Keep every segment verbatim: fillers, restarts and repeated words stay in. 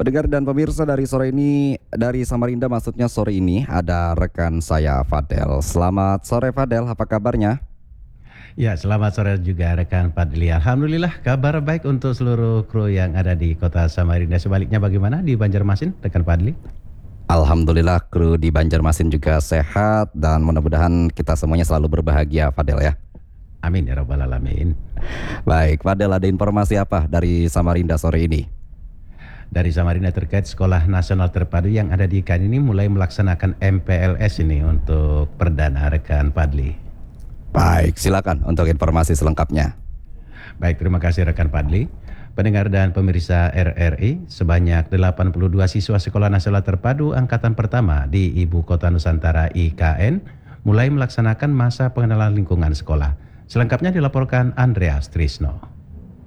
Pendengar dan pemirsa, dari sore ini, dari Samarinda maksudnya sore ini ada rekan saya Fadel. Selamat sore Fadel, apa kabarnya? Ya, selamat sore juga rekan Fadli. Alhamdulillah kabar baik untuk seluruh kru yang ada di kota Samarinda. Sebaliknya bagaimana di Banjarmasin rekan Fadli? Alhamdulillah kru di Banjarmasin juga sehat dan mudah-mudahan kita semuanya selalu berbahagia Fadel ya. Amin ya rabbal alamin. Baik Fadel, ada informasi apa dari Samarinda sore ini? Dari Samarinda terkait Sekolah Nasional Terpadu yang ada di I K A N ini mulai melaksanakan M P L S ini untuk perdana rekan Fadli. Baik, silakan untuk informasi selengkapnya. Baik, terima kasih rekan Fadli. Pendengar dan pemirsa R R I, sebanyak delapan puluh dua siswa Sekolah Nasional Terpadu Angkatan Pertama di Ibu Kota Nusantara I K N mulai melaksanakan masa pengenalan lingkungan sekolah. Selengkapnya dilaporkan Andreas Trisno.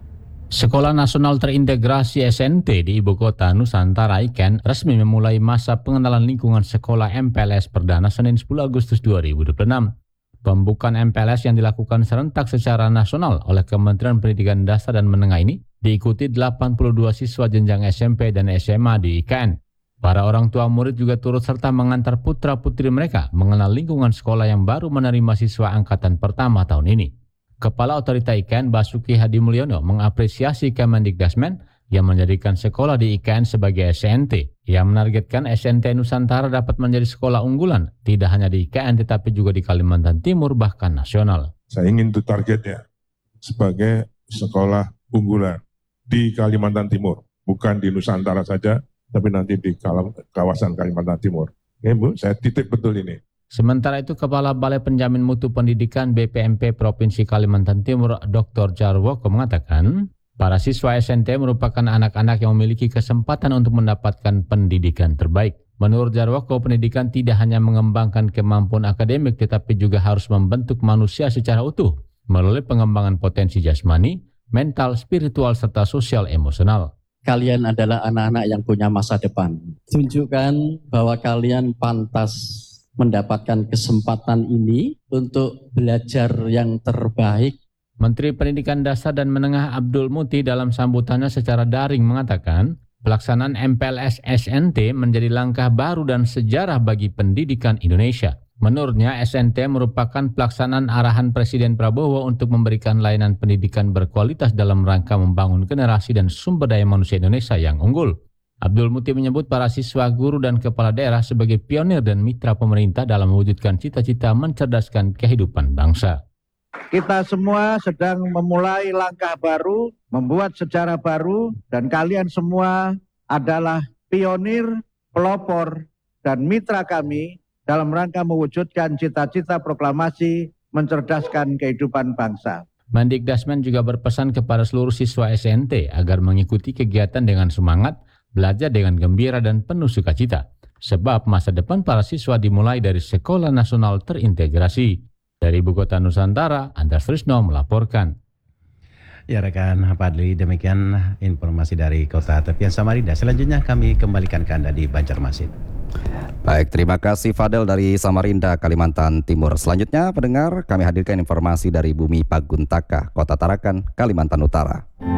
Sekolah Nasional Terintegrasi S N T di Ibu Kota Nusantara I K N resmi memulai masa pengenalan lingkungan sekolah M P L S perdana Senin sepuluh Agustus dua ribu dua puluh enam. Pembukaan M P L S yang dilakukan serentak secara nasional oleh Kementerian Pendidikan Dasar dan Menengah ini diikuti delapan puluh dua siswa jenjang S M P dan S M A di I K N. Para orang tua murid juga turut serta mengantar putra-putri mereka mengenal lingkungan sekolah yang baru menerima siswa angkatan pertama tahun ini. Kepala Otorita I K N Basuki Hadi Mulyono mengapresiasi Kemendikdasmen yang menjadikan sekolah di I K N sebagai S N T. Ia menargetkan S N T Nusantara dapat menjadi sekolah unggulan, tidak hanya di I K N tetapi juga di Kalimantan Timur bahkan nasional. Saya ingin itu targetnya sebagai sekolah unggulan di Kalimantan Timur, bukan di Nusantara saja, tapi nanti di kawasan Kalimantan Timur. Ya Bu, saya titip betul ini. Sementara itu, Kepala Balai Penjamin Mutu Pendidikan B P M P Provinsi Kalimantan Timur, Doktor Jarwoko mengatakan, para siswa S N T merupakan anak-anak yang memiliki kesempatan untuk mendapatkan pendidikan terbaik. Menurut Jarwoko, pendidikan tidak hanya mengembangkan kemampuan akademik, tetapi juga harus membentuk manusia secara utuh, melalui pengembangan potensi jasmani, mental, spiritual, serta sosial emosional. Kalian adalah anak-anak yang punya masa depan. Tunjukkan bahwa kalian pantas mendapatkan kesempatan ini untuk belajar yang terbaik. Menteri Pendidikan Dasar dan Menengah Abdul Muti dalam sambutannya secara daring mengatakan, pelaksanaan M P L S S N T menjadi langkah baru dan sejarah bagi pendidikan Indonesia. Menurutnya, S N T merupakan pelaksanaan arahan Presiden Prabowo untuk memberikan layanan pendidikan berkualitas dalam rangka membangun generasi dan sumber daya manusia Indonesia yang unggul. Abdul Muti menyebut para siswa, guru, dan kepala daerah sebagai pionir dan mitra pemerintah dalam mewujudkan cita-cita mencerdaskan kehidupan bangsa. Kita semua sedang memulai langkah baru, membuat sejarah baru, dan kalian semua adalah pionir, pelopor, dan mitra kami dalam rangka mewujudkan cita-cita proklamasi mencerdaskan kehidupan bangsa. Mendikdasmen juga berpesan kepada seluruh siswa S N T agar mengikuti kegiatan dengan semangat, belajar dengan gembira dan penuh sukacita. Sebab masa depan para siswa dimulai dari Sekolah Nasional Terintegrasi. Dari Ibu Kota Nusantara, Andreas Trisno melaporkan. Ya rekan Fadli, demikian informasi dari Kota Tepian Samarinda. Selanjutnya kami kembalikan ke Anda di Banjarmasin. Baik, terima kasih Fadel dari Samarinda, Kalimantan Timur. Selanjutnya pendengar, kami hadirkan informasi dari Bumi Paguntaka, Kota Tarakan, Kalimantan Utara.